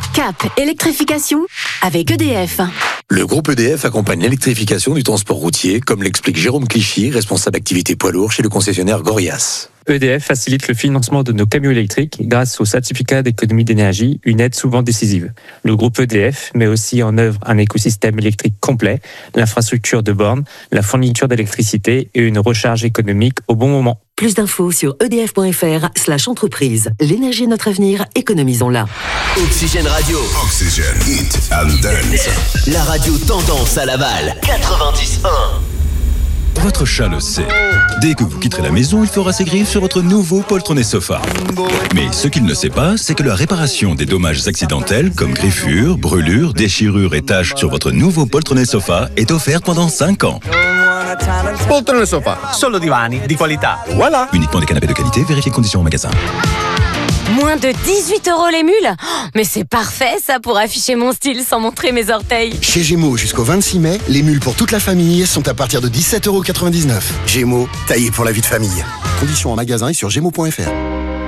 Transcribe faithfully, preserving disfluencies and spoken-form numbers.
Cap électrification avec E D F. Le groupe E D F accompagne l'électrification du transport routier, comme l'explique Jérôme Clichy, responsable activité poids lourd chez le concessionnaire Gorias. E D F facilite le financement de nos camions électriques grâce au certificat d'économie d'énergie, une aide souvent décisive. Le groupe E D F met aussi en œuvre un écosystème électrique complet, l'infrastructure de bornes, la fourniture d'électricité et une recharge économique au bon moment. Plus d'infos sur edf.fr slash entreprise. L'énergie est notre avenir, économisons-la. Oxygène Radio. Oxygène, Hit and Dance. La radio tendance à Laval. quatre-vingt-dix un. Votre chat le sait. Dès que vous quitterez la maison, il fera ses griffes sur votre nouveau poltronnet sofa. Mais ce qu'il ne sait pas, c'est que la réparation des dommages accidentels, comme griffures, brûlures, déchirures et taches sur votre nouveau poltronnet sofa est offerte pendant cinq ans. Poltrone sofa, solo divani di qualità. Voilà. Uniquement des canapés de qualité, vérifiez conditions en magasin. Moins de dix-huit euros les mules? Mais c'est parfait ça pour afficher mon style sans montrer mes orteils. Chez Gémeaux, jusqu'au vingt-six mai, les mules pour toute la famille sont à partir de dix-sept euros quatre-vingt-dix-neuf. Gémeaux, taillé pour la vie de famille. Conditions en magasin et sur gémeaux point f r.